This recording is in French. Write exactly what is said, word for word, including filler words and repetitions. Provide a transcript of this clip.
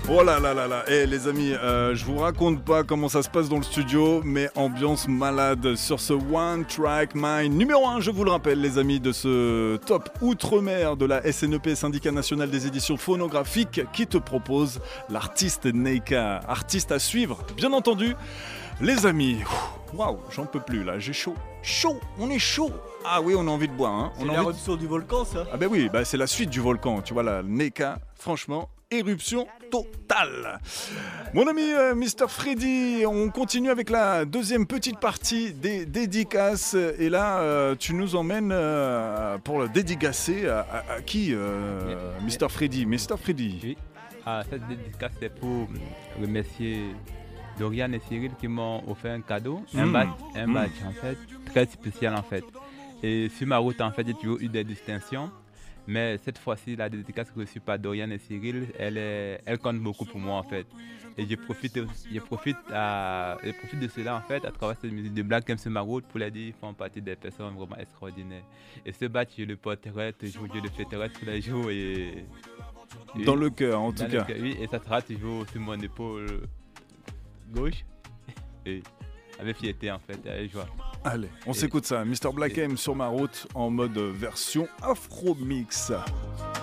Oh là là là là, eh les amis, euh, je vous raconte pas comment ça se passe dans le studio, mais ambiance malade sur ce One Track Mind numéro un, je vous le rappelle les amis, de ce top outre-mer de la S N E P, Syndicat National des Éditions Phonographiques, qui te propose l'artiste Neika, artiste à suivre, bien entendu. Les amis, waouh, j'en peux plus là, j'ai chaud, chaud, on est chaud. Ah oui, on a envie de boire, hein. C'est l'éruption de... du volcan, ça. Ah ben oui, bah c'est la suite du volcan, tu vois la Neika, franchement. Éruption totale. Mon ami euh, mister Freddy, on continue avec la deuxième petite partie des dédicaces. Et là, euh, tu nous emmènes euh, pour le dédicacer à, à, à qui, euh, mister Freddy mister Freddy Oui, ah, cette dédicace c'est pour remercier Dorian et Cyril qui m'ont offert un cadeau, mmh. un badge, un badge mmh. en fait, très spécial en fait. Et sur ma route, en fait, j'ai toujours eu des distinctions. Mais cette fois-ci, la dédicace reçue par Dorian et Cyril, elle, est, elle compte beaucoup pour moi en fait. Et je profite, je profite, à, je profite de cela en fait à travers cette musique de Black M C Marroad pour les dire qu'ils font partie des personnes vraiment extraordinaires. Et ce badge, je le porterai toujours, je le fêterai tous les jours. Et, et dans le cœur en tout cas. Cœur, oui, et ça sera toujours sur mon épaule gauche. Et avec fierté en fait, avec joie. Allez, on et s'écoute ça, mister Black M sur ma route en mode version Afro Mix.